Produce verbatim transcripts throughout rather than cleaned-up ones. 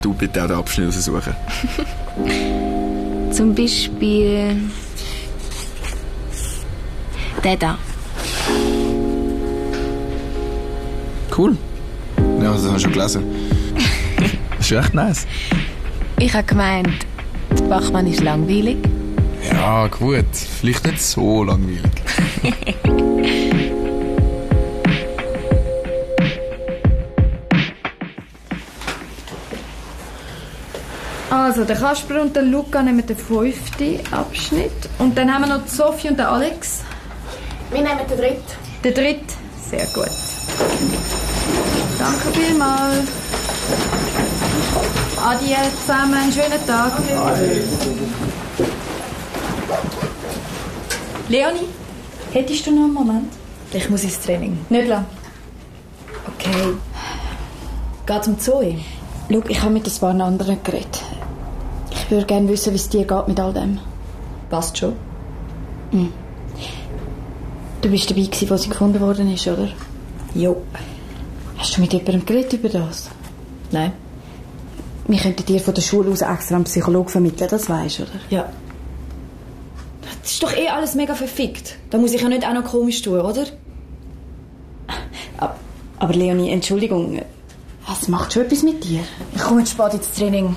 Du bitte auch den Abschnitt raussuchen. Zum Beispiel... der da. Cool. Ja, das habe ich schon gelesen. Das ist echt nice. Ich habe gemeint, der Bachmann ist langweilig. Ja, gut. Vielleicht nicht so langweilig. Also, der Kasper und der Luca nehmen den fünften Abschnitt. Und dann haben wir noch Sophie und den Alex. Wir nehmen den dritten. Den dritten? Sehr gut. Danke vielmals. Adieu zusammen, einen schönen Tag. Adieu. Leonie, hättest du noch einen Moment? Ich muss ins Training. Nicht lang. Okay. Geht's um Zoe? Schau, ich habe mit ein paar anderen geredet. Ich würde gerne wissen, wie es dir geht mit all dem. Passt schon. Mhm. Du bist dabei gewesen, wo sie gefunden worden ist, oder? Jo. Hast du mit jemandem geredet über das? Nein. Wir könnten dir von der Schule aus extra einen Psychologen vermitteln, das weisst du, oder? Ja. Das ist doch eh alles mega verfickt. Da muss ich ja nicht auch noch komisch tun, oder? Aber Leonie, Entschuldigung, was macht schon etwas mit dir? Ich komme jetzt spät ins Training.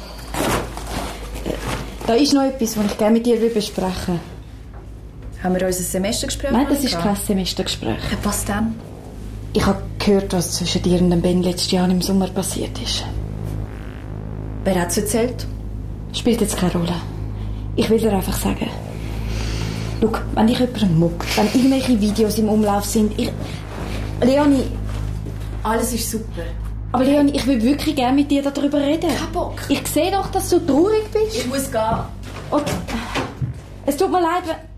Da ist noch etwas, was ich gerne mit dir besprechen will. Haben wir unser Semestergespräch? Nein, das ist kein Semestergespräch. Was denn? Ich habe gehört, was zwischen dir und dem Ben letztes Jahr im Sommer passiert ist. Wer hat es erzählt? Spielt jetzt keine Rolle. Ich will dir einfach sagen, schau, wenn dich jemand muckt, wenn irgendwelche Videos im Umlauf sind, ich... Leonie... Alles ist super. Aber Leonie, ich will wirklich gerne mit dir darüber reden. Kein Bock. Ich sehe doch, dass du traurig bist. Ich muss gehen. Okay. Es tut mir leid, wenn...